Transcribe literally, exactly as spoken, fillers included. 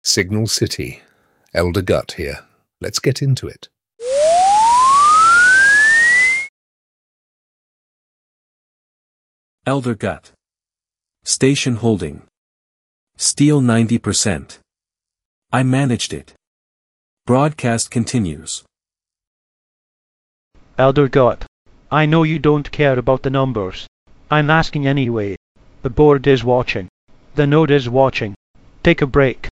Signal City. Elder Gut here. Let's get into it. Elder Gut. Station holding. Steel ninety percent. I managed it. Broadcast continues. Elder Gut, I know you don't care about the numbers. I'm asking anyway. The board is watching. The node is watching. Take a break.